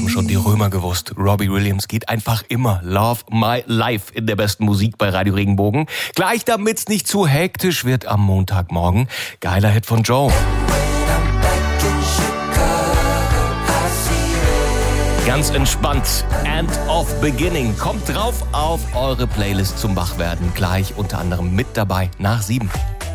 haben schon die Römer gewusst. Robbie Williams geht einfach immer. Love My Life in der besten Musik bei Radio Regenbogen. Gleich damit's nicht zu hektisch wird am Montagmorgen. Geiler Hit von Joe. Ganz entspannt. End of Beginning. Kommt drauf auf eure Playlist zum Wachwerden. Gleich unter anderem mit dabei nach 7.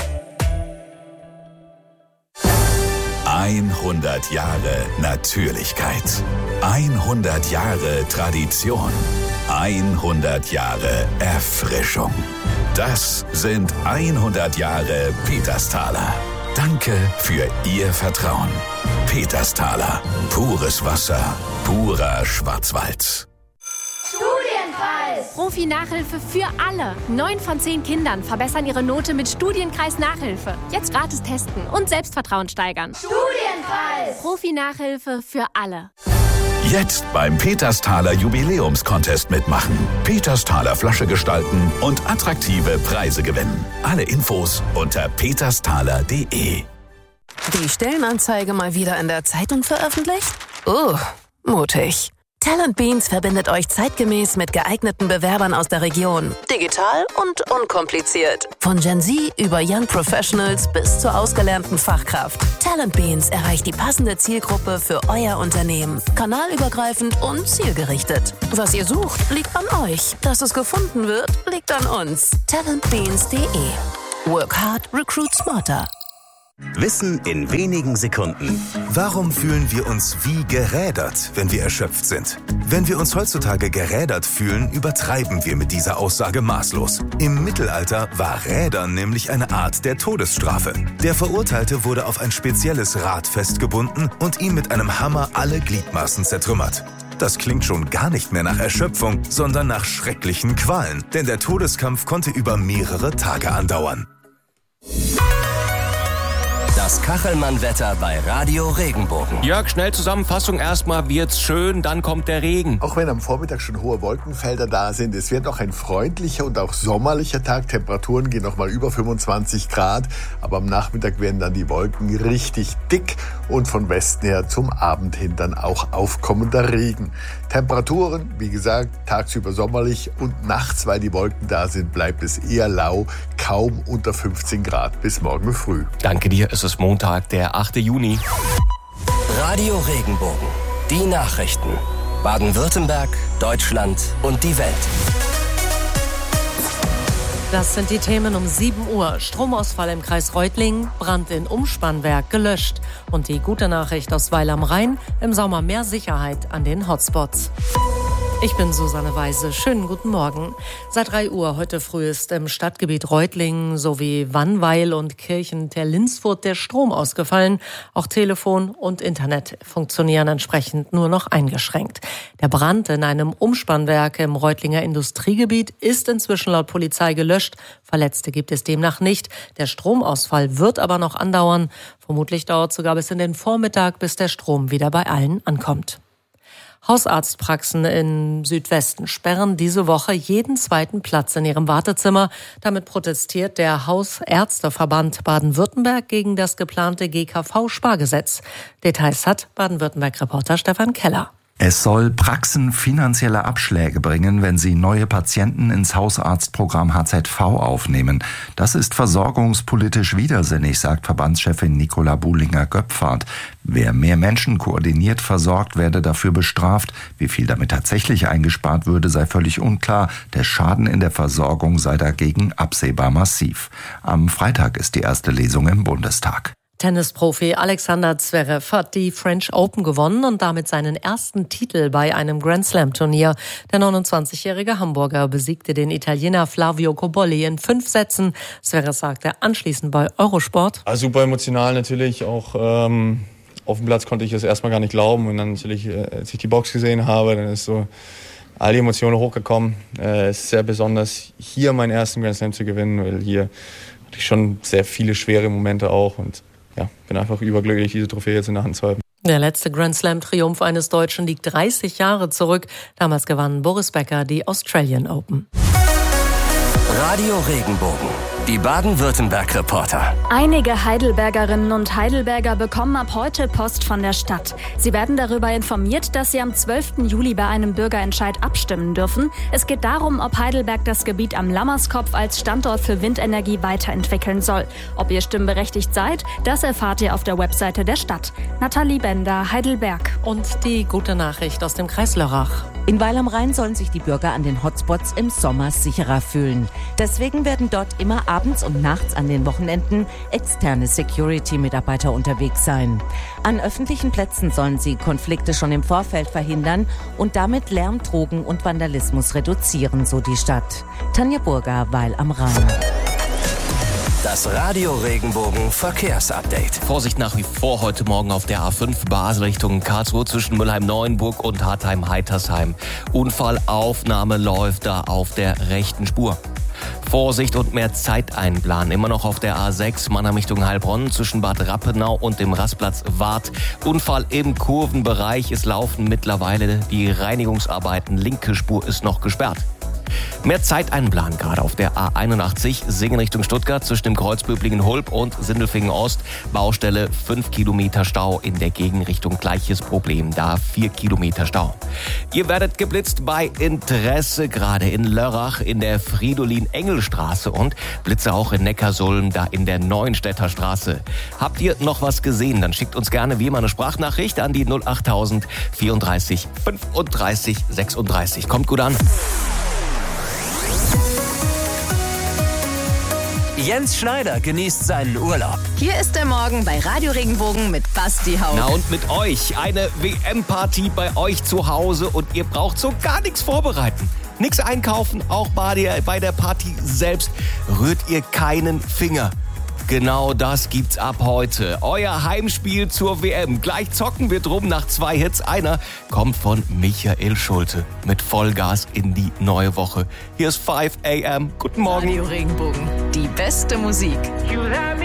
100 Jahre Natürlichkeit. 100 Jahre Tradition. 100 Jahre Erfrischung. Das sind 100 Jahre Petersthaler. Danke für Ihr Vertrauen. Petersthaler. Pures Wasser. Purer Schwarzwald. Studienkreis! Profi-Nachhilfe für alle. 9 von 10 Kindern verbessern ihre Note mit Studienkreis-Nachhilfe. Jetzt gratis testen und Selbstvertrauen steigern. Studienkreis! Profi-Nachhilfe für alle. Jetzt beim Petersthaler Jubiläums-Contest mitmachen. Petersthaler Flasche gestalten und attraktive Preise gewinnen. Alle Infos unter petersthaler.de. Die Stellenanzeige mal wieder in der Zeitung veröffentlicht? Mutig. Talent Beans verbindet euch zeitgemäß mit geeigneten Bewerbern aus der Region. Digital und unkompliziert. Von Gen Z über Young Professionals bis zur ausgelernten Fachkraft. Talent Beans erreicht die passende Zielgruppe für euer Unternehmen. Kanalübergreifend und zielgerichtet. Was ihr sucht, liegt an euch. Dass es gefunden wird, liegt an uns. Talentbeans.de. Work hard, recruit smarter. Wissen in wenigen Sekunden. Warum fühlen wir uns wie gerädert, wenn wir erschöpft sind? Wenn wir uns heutzutage gerädert fühlen, übertreiben wir mit dieser Aussage maßlos. Im Mittelalter war Rädern nämlich eine Art der Todesstrafe. Der Verurteilte wurde auf ein spezielles Rad festgebunden und ihm mit einem Hammer alle Gliedmaßen zertrümmert. Das klingt schon gar nicht mehr nach Erschöpfung, sondern nach schrecklichen Qualen, denn der Todeskampf konnte über mehrere Tage andauern. Das Kachelmann-Wetter bei Radio Regenbogen. Jörg, schnell Zusammenfassung. Erstmal wird's schön, dann kommt der Regen. Auch wenn am Vormittag schon hohe Wolkenfelder da sind, es wird noch ein freundlicher und auch sommerlicher Tag. Temperaturen gehen noch mal über 25 Grad. Aber am Nachmittag werden dann die Wolken richtig dick und von Westen her zum Abend hin dann auch aufkommender Regen. Temperaturen, wie gesagt, tagsüber sommerlich und nachts, weil die Wolken da sind, bleibt es eher lau, kaum unter 15 Grad bis morgen früh. Danke dir, es ist Montag, der 8. Juni. Radio Regenbogen. Die Nachrichten. Baden-Württemberg, Deutschland und die Welt. Das sind die Themen um 7 Uhr. Stromausfall im Kreis Reutlingen, Brand in Umspannwerk gelöscht. Und die gute Nachricht aus Weil am Rhein, im Sommer mehr Sicherheit an den Hotspots. Ich bin Susanne Weise. Schönen guten Morgen. Seit 3 Uhr heute früh ist im Stadtgebiet Reutlingen sowie Wannweil und Kirchen-Terlinsfurt der Strom ausgefallen. Auch Telefon und Internet funktionieren entsprechend nur noch eingeschränkt. Der Brand in einem Umspannwerk im Reutlinger Industriegebiet ist inzwischen laut Polizei gelöscht. Verletzte gibt es demnach nicht. Der Stromausfall wird aber noch andauern. Vermutlich dauert es sogar bis in den Vormittag, bis der Strom wieder bei allen ankommt. Hausarztpraxen im Südwesten sperren diese Woche jeden zweiten Platz in ihrem Wartezimmer. Damit protestiert der Hausärzteverband Baden-Württemberg gegen das geplante GKV-Spargesetz. Details hat Baden-Württemberg-Reporter Stefan Keller. Es soll Praxen finanzielle Abschläge bringen, wenn sie neue Patienten ins Hausarztprogramm HZV aufnehmen. Das ist versorgungspolitisch widersinnig, sagt Verbandschefin Nicola Buhlinger-Göpfert. Wer mehr Menschen koordiniert versorgt, werde dafür bestraft. Wie viel damit tatsächlich eingespart würde, sei völlig unklar. Der Schaden in der Versorgung sei dagegen absehbar massiv. Am Freitag ist die erste Lesung im Bundestag. Tennisprofi Alexander Zverev hat die French Open gewonnen und damit seinen ersten Titel bei einem Grand-Slam-Turnier. Der 29-jährige Hamburger besiegte den Italiener Flavio Cobolli in 5 Sätzen. Zverev sagte anschließend bei Eurosport: Super emotional natürlich, auch auf dem Platz konnte ich es erstmal gar nicht glauben. Und dann natürlich, als ich die Box gesehen habe, dann ist so all die Emotionen hochgekommen. Es ist sehr besonders, hier meinen ersten Grand-Slam zu gewinnen, weil hier hatte ich schon sehr viele schwere Momente auch und ja, bin einfach überglücklich, diese Trophäe jetzt in der Hand zu halten. Der letzte Grand-Slam-Triumph eines Deutschen liegt 30 Jahre zurück. Damals gewann Boris Becker die Australian Open. Radio Regenbogen. Die Baden-Württemberg-Reporter. Einige Heidelbergerinnen und Heidelberger bekommen ab heute Post von der Stadt. Sie werden darüber informiert, dass sie am 12. Juli bei einem Bürgerentscheid abstimmen dürfen. Es geht darum, ob Heidelberg das Gebiet am Lammerskopf als Standort für Windenergie weiterentwickeln soll. Ob ihr stimmberechtigt seid, das erfahrt ihr auf der Webseite der Stadt. Nathalie Bender, Heidelberg. Und die gute Nachricht aus dem Kreis Lörrach. In Weil am Rhein sollen sich die Bürger an den Hotspots im Sommer sicherer fühlen. Deswegen werden dort immer abends und nachts an den Wochenenden externe Security-Mitarbeiter unterwegs sein. An öffentlichen Plätzen sollen sie Konflikte schon im Vorfeld verhindern und damit Lärm, Drogen und Vandalismus reduzieren, so die Stadt. Tanja Burger, Weil am Rhein. Das Radio Regenbogen Verkehrsupdate. Vorsicht nach wie vor heute Morgen auf der A5 Basel Richtung Karlsruhe zwischen Mülheim-Neuenburg und Hartheim-Heitersheim. Unfallaufnahme läuft da auf der rechten Spur. Vorsicht und mehr Zeit einplanen. Immer noch auf der A6 Mannheim Richtung Heilbronn zwischen Bad Rappenau und dem Rastplatz Wart. Unfall im Kurvenbereich. Es laufen mittlerweile die Reinigungsarbeiten. Linke Spur ist noch gesperrt. Mehr Zeit einplanen gerade auf der A81 Singen Richtung Stuttgart zwischen dem Kreuz Böblingen-Hulb und Sindelfingen-Ost. Baustelle 5 Kilometer Stau in der Gegenrichtung. Gleiches Problem, da 4 Kilometer Stau. Ihr werdet geblitzt bei Interesse, gerade in Lörrach in der Fridolin-Engel-Straße und Blitze auch in Neckarsulm, da in der Neuenstädter Straße. Habt ihr noch was gesehen? Dann schickt uns gerne wie immer eine Sprachnachricht an die 08000 34 35 36. Kommt gut an. Jens Schneider genießt seinen Urlaub. Hier ist der Morgen bei Radio Regenbogen mit Basti Haupt. Na und mit euch eine WM-Party bei euch zu Hause und ihr braucht so gar nichts vorbereiten. Nichts einkaufen, auch bei der Party selbst rührt ihr keinen Finger. Genau das gibt's ab heute. Euer Heimspiel zur WM. Gleich zocken wir drum nach 2 Hits. Einer kommt von Michael Schulte mit Vollgas in die neue Woche. Hier ist 5 AM. Guten Morgen. Radio Regenbogen, die beste Musik.